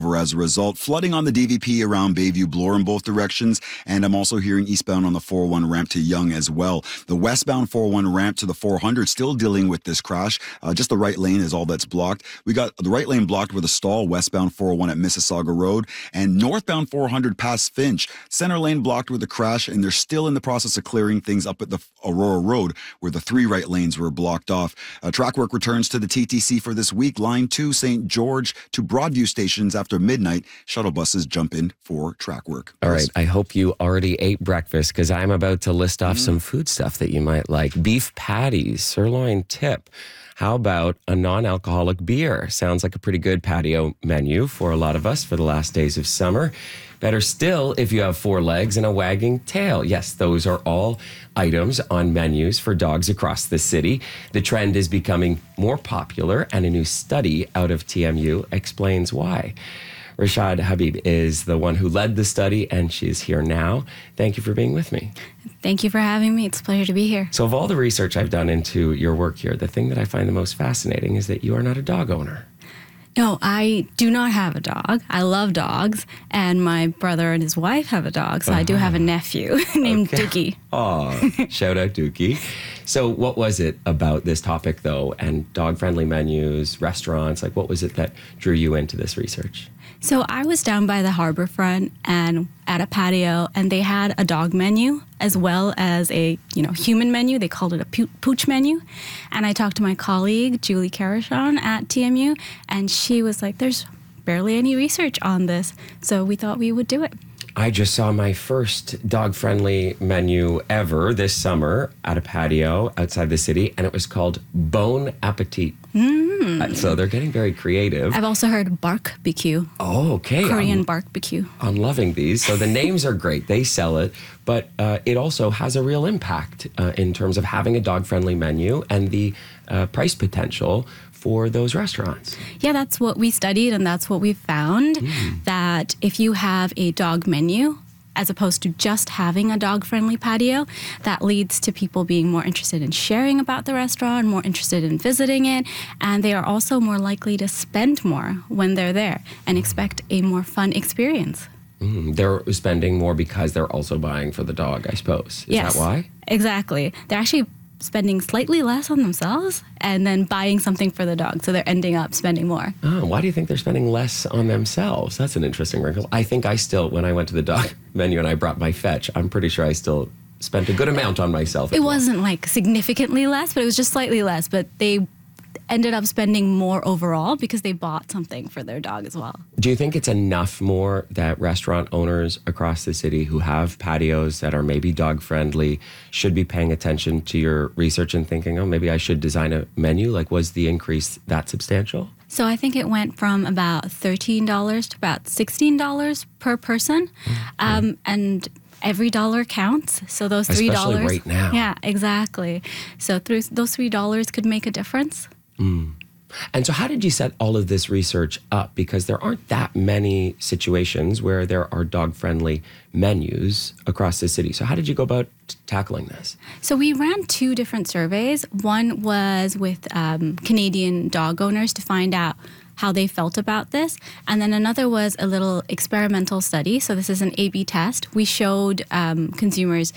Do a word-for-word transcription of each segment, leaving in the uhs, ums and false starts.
As a result, flooding on the D V P around Bayview Bloor in both directions, and I'm also hearing eastbound on the four oh one ramp to Yonge as well. The westbound four oh one ramp to the four hundred still dealing with this crash. Uh, just the right lane is all that's blocked. We got the right lane blocked with a stall westbound four oh one at Mississauga Road, and northbound four hundred past Finch. Center lane blocked with a crash, and they're still in the process of clearing things up at the Aurora Road where the three right lanes were blocked off. Uh, track work returns to the T T C for this week. Line two, Saint George to Broadview stations after midnight. Shuttle buses jump in for track work. All right. I hope you already ate breakfast because I'm about to list off mm. some food stuff that you might like. Beef patties, sirloin tip. How about a non-alcoholic beer? Sounds like a pretty good patio menu for a lot of us for the last days of summer. Better still, if you have four legs and a wagging tail. Yes, those are all items on menus for dogs across the city. The trend is becoming more popular, and a new study out of T M U explains why. Rashad Habib is the one who led the study, and she's here now. Thank you for being with me. Thank you for having me. It's a pleasure to be here. So of all the research I've done into your work here, the thing that I find the most fascinating is that you are not a dog owner. No, I do not have a dog. I love dogs, and my brother and his wife have a dog, so uh-huh. I do have a nephew named okay. Dookie. Aw, shout out Dookie. So what was it about this topic, though, and dog-friendly menus, restaurants, like what was it that drew you into this research? So I was down by the harbor front and at a patio, and they had a dog menu as well as a, you know, human menu. They called it a pooch menu. And I talked to my colleague, Julie Carachon at T M U, and she was like, there's barely any research on this. So we thought we would do it. I just saw my first dog-friendly menu ever this summer at a patio outside the city, and it was called Bon Appetit. Mm. Uh, so they're getting very creative. I've also heard Bark B Q. Oh, okay. Korean I'm, Bark B Q. I'm loving these. So the names are great. They sell it, but uh, it also has a real impact uh, in terms of having a dog-friendly menu and the uh, price potential for those restaurants. Yeah, that's what we studied, and that's what we found, mm. that if you have a dog menu, as opposed to just having a dog-friendly patio, that leads to people being more interested in sharing about the restaurant, more interested in visiting it, and they are also more likely to spend more when they're there and expect a more fun experience. Mm, they're spending more because they're also buying for the dog, I suppose. Is yes, that why? Exactly. They're actually spending slightly less on themselves and then buying something for the dog. So they're ending up spending more. Oh, why do you think they're spending less on themselves? That's an interesting wrinkle. I think I still, when I went to the dog menu and I brought my fetch, I'm pretty sure I still spent a good amount on myself. It wasn't like significantly less, but it was just slightly less. But they ended up spending more overall because they bought something for their dog as well. Do you think it's enough more that restaurant owners across the city who have patios that are maybe dog-friendly should be paying attention to your research and thinking, oh, maybe I should design a menu? Like, was the increase that substantial? So I think it went from about thirteen dollars to about sixteen dollars per person. Mm-hmm. Um, and every dollar counts. So those three dollars. Especially right now. Yeah, exactly. So through, those three dollars could make a difference. Mm. And so how did you set all of this research up? Because there aren't that many situations where there are dog-friendly menus across the city. So how did you go about t- tackling this? So we ran two different surveys. One was with um, Canadian dog owners to find out how they felt about this. And then another was a little experimental study. So this is an A B test. We showed um, consumers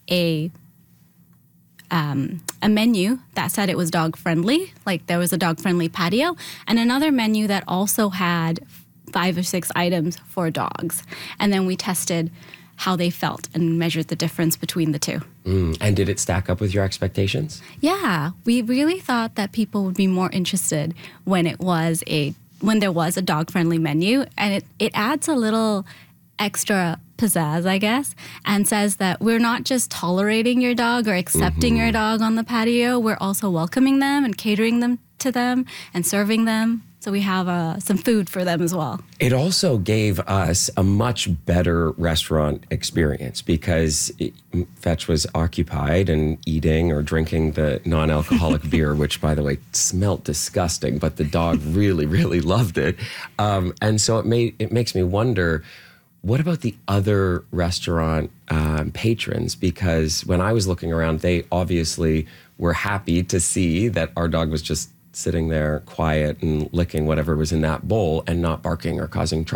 a Um, a menu that said it was dog-friendly, like there was a dog-friendly patio, and another menu that also had five or six items for dogs. And then we tested how they felt and measured the difference between the two. Mm. And did it stack up with your expectations? Yeah, we really thought that people would be more interested when it was a when there was a dog-friendly menu, and it, it adds a little extra pizzazz, I guess, and says that we're not just tolerating your dog or accepting mm-hmm. your dog on the patio, we're also welcoming them and catering them to them and serving them. So we have uh, some food for them as well. It also gave us a much better restaurant experience because it, Fetch was occupied and eating or drinking the non-alcoholic beer, which, by the way, smelled disgusting, but the dog really, really loved it. Um, and so it made it makes me wonder, what about the other restaurant um, patrons? Because when I was looking around, they obviously were happy to see that our dog was just sitting there quiet and licking whatever was in that bowl and not barking or causing trouble.